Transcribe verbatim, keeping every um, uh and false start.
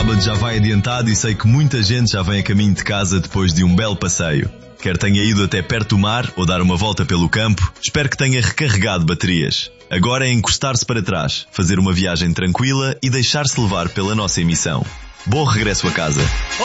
sábado já vai adiantado e sei que muita gente já vem a caminho de casa depois de um belo passeio. Quer tenha ido até perto do mar ou dar uma volta pelo campo, espero que tenha recarregado baterias. Agora é encostar-se para trás, fazer uma viagem tranquila e deixar-se levar pela nossa emissão. Bom regresso a casa.